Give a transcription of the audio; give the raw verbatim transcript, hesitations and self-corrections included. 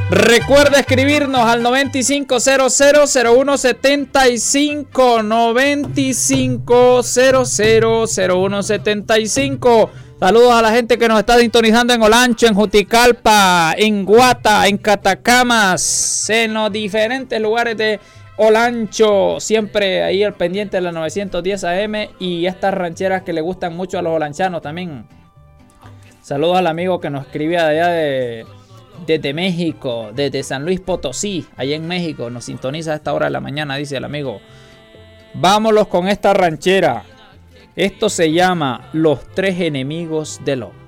Recuerda escribirnos al noventa y cinco cero cero cero uno setenta y cinco, noventa y cinco cero cero cero uno setenta y cinco. Saludos a la gente que nos está sintonizando en Olancho, en Juticalpa, en Guata, en Catacamas, en los diferentes lugares de Olancho. Siempre ahí al pendiente de la novecientos diez A M y estas rancheras que le gustan mucho a los olanchanos también. Saludos al amigo que nos escribía de allá de... desde México, desde San Luis Potosí, allá en México, nos sintoniza a esta hora de la mañana, dice el amigo. Vámonos con esta ranchera. Esto se llama Los Tres Enemigos del Hombre.